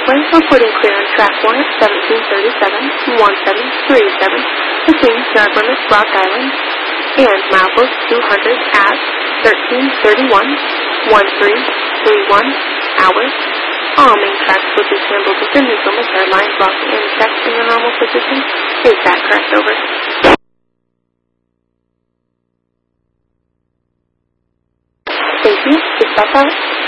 Kepler, reporting clear on track 1 at 1737, 1737, between yard limits Rock Island, and milepost 200 at 1331, 1331 hours. All main tracks will be handled within these limits are lines locked and checked in the normal position. Is that correct? Over. Thank you. Just stop out.